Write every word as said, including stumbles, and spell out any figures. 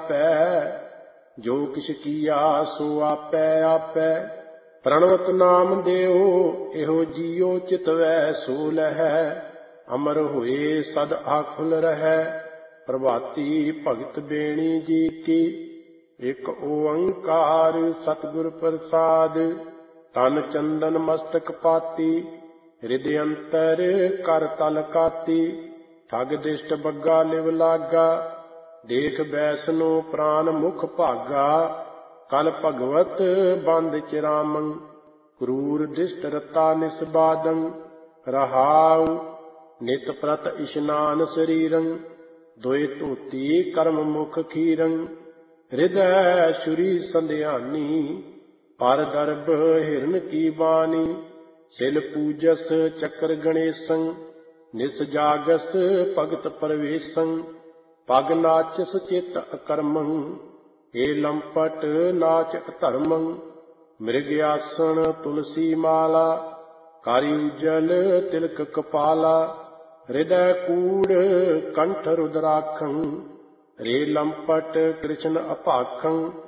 ਜਾਪੈ, ਜੋ ਕਿਛ ਕੀਆ ਸੋ ਆਪੈ ਆਪੈ। ਪ੍ਰਣਵਤ ਨਾਮ ਦਿਓ ਇਹੋ ਜੀਓ ਚਿਤਵੈ ਸੋ ਲਹੈ, ਅਮਰ ਹੋਏ ਸਦ ਆਖੁਲ ਰਹੈ। ਪ੍ਰਭਾਤੀ ਭਗਤ ਬੇਣੀ ਜੀ ਕੀ, ਇਕ ਓੰਕਾਰ ਸਤਿਗੁਰ ਪ੍ਰਸਾਦ। ਤਨ ਚੰਦਨ ਮਸਤਕ ਪਾਤੀ, ਹਿਰਦਿ ਅੰਤਰ ਕਰ ਤਲ ਕਾਤੀ। ਠਗ ਦਿਸ਼ਟ ਬੱਗਾ ਲਿਵ ਲਾਗਾ, ਦੇਖ ਬੈਸਨੋ ਪ੍ਰਾਨ ਮੁਖ ਭਾਗਾ। ਕਲ ਭਗਵਤ ਬੰਦ ਚਿਰਾਮੰ, ਕਰੂਰ ਦਿਸ਼ਟ ਰਤਾ ਨਿਸਬਾਦੰ। ਰਹਾਉ ਨਿਤ ਪ੍ਰਤ ਇਸ਼ਨਾਨ ਸਰੀਰੰ, ਦੋਇ ਧੋਤੀ ਕਰਮ ਮੁਖ ਖੀਰੰ। ਹਿਰਦੈ ਸ਼ੁਰੀ ਸੰਧਿਆਨੀ, ਪਰ ਦਰਬ ਹਿਰਨ ਕੀ ਬਾਣੀ। ਸਿਲ ਪੂਜਸ ਚੱਕਰ ਗਣੇਸੰ, ਨਿਸ ਜਾਗਸ ਭਗਤ ਪਰਵੇਸੰ। ਪਗ ਨਾਚਸ ਚਿਤ ਅਕਰਮੰ, ਏ ਲੰਪਟ ਨਾਚ ਅਧਰਮੰ। ਮ੍ਰਿਗ ਆਸਣ ਤੁਲਸੀ ਮਾਲਾ, ਕਾਰੀ ਉਜਲ ਤਿਲਕ ਕਪਾਲਾ। ਹਿਰਦੈ ਕੂੜ ਕੰਠ ਰੁਦਰਾਖੰ, ਰੇ ਲੰਪਟ ਕ੍ਰਿਸ਼ਨ ਅਭਾਖੰ।